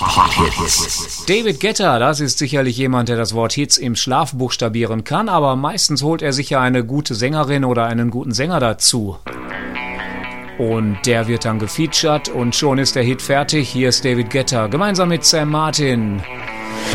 Hit-Hits. David Guetta, das ist sicherlich jemand, der das Wort Hits im Schlaf buchstabieren kann, aber meistens holt er sicher eine gute Sängerin oder einen guten Sänger dazu. Und der wird dann gefeatured und schon ist der Hit fertig. Hier ist David Guetta gemeinsam mit Sam Martin.